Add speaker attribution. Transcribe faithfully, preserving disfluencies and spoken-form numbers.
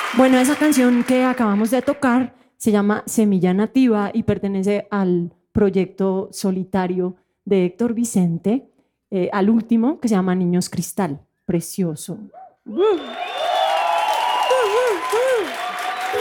Speaker 1: Bueno, esa canción que acabamos de tocar se llama Semilla Nativa y pertenece al proyecto solitario de Héctor Vicente, eh, al último, que se llama Niños Cristal. Precioso. Uh, uh, uh, uh.